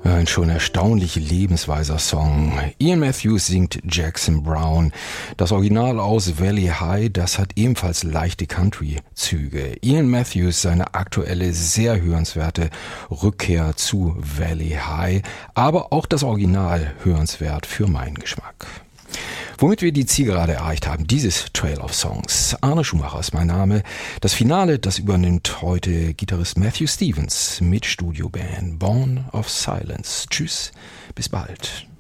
Ein schon erstaunlich lebensweiser Song. Ian Matthews singt Jackson Browne. Das Original aus Valley High, das hat ebenfalls leichte Country-Züge. Ian Matthews, seine aktuelle, sehr hörenswerte Rückkehr zu Valley High, aber auch das Original hörenswert für meinen Geschmack. Womit wir die Zielgerade erreicht haben, dieses Trail of Songs. Arne Schumacher ist mein Name. Das Finale, das übernimmt heute Gitarrist Matthew Stevens mit Studioband Born of Silence. Tschüss, bis bald.